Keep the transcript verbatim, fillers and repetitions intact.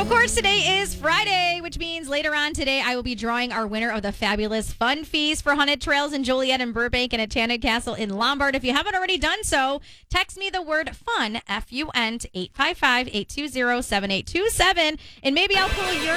of course, today is Friday, which means later on today I will be drawing our winner of the fabulous Fun Feast for Haunted Trails in Joliet and Burbank and at Tannig Castle in Lombard. If you haven't already done so, text me the word FUN, F U N, to eight five five, eight two zero, seven eight two seven, and maybe I'll pull your